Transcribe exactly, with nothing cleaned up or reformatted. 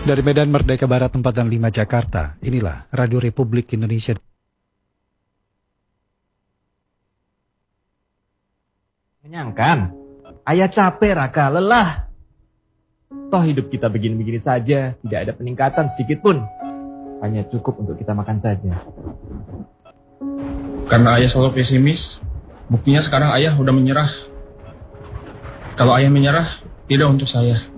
Dari Medan Merdeka Barat empat dan lima Jakarta, inilah Radio Republik Indonesia. Menyangkan, ayah capek Raka, lelah. Toh hidup kita begini-begini saja, tidak ada peningkatan sedikit pun. Hanya cukup untuk kita makan saja. Karena ayah selalu pesimis, buktinya sekarang ayah udah menyerah. Kalau ayah menyerah, tidak untuk saya.